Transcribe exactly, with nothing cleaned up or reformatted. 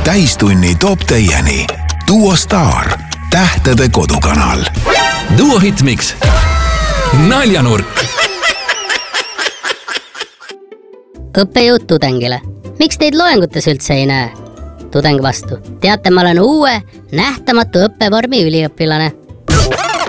täistunni toob teieni Duo Star, tähtede kodukanal. Duo Hitmix. Naljanurk. Õppejõud tudengile. Miks teid loengutes üldse ei näe? Tudeng vastu. Teate, ma olen uue, nähtamatu õppevormi üliõpilane.